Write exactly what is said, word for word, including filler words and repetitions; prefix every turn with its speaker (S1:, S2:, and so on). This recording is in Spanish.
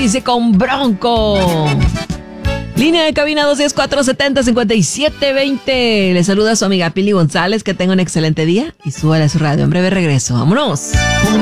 S1: dice con Bronco. Línea de cabina dos uno cuatro, siete cero, cinco siete dos cero. Le saluda a su amiga Pili González. Que tenga un excelente día y súbale a su radio. En breve regreso. ¡Vámonos!